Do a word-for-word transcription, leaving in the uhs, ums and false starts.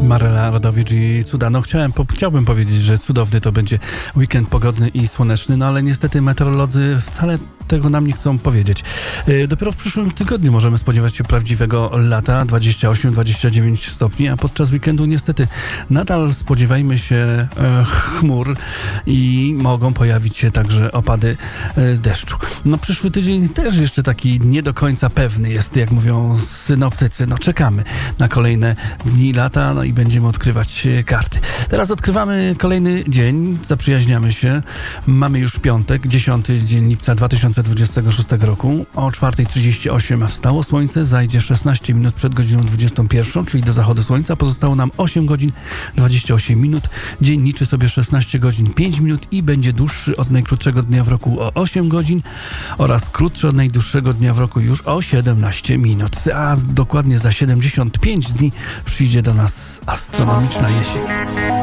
Maryla Rodowicz i cuda. No chciałem, po, chciałbym powiedzieć, że cudowny to będzie weekend pogodny i słoneczny, no ale niestety meteorolodzy wcale tego nam nie chcą powiedzieć. Yy, dopiero w przyszłym tygodniu możemy spodziewać się prawdziwego lata, dwadzieścia osiem dwadzieścia dziewięć stopni, a podczas weekendu niestety nadal spodziewajmy się e, chmur i mogą pojawić się także opady e, deszczu. No przyszły tydzień też jeszcze taki nie do końca pewny jest, jak mówią synoptycy. No czekamy na kolejne dni lata, no i będziemy odkrywać karty. Teraz odkrywamy kolejny dzień, zaprzyjaźniamy się. Mamy już piątek, dziesiąty dzień lipca dwa tysiące dwudziestego szóstego roku. O czwarta trzydzieści osiem wstało słońce, zajdzie szesnaście minut przed godziną dwudziestą pierwszą, czyli do zachodu słońca. Pozostało nam osiem godzin dwadzieścia osiem minut. Dzień liczy sobie szesnaście godzin pięć minut i będzie dłuższy od najkrótszego dnia w roku o osiem godzin oraz krótszy od najdłuższego dnia w roku już o siedemnaście minut. A dokładnie za siedemdziesiąt pięć dni przyjdzie do nas astronomiczna jesień.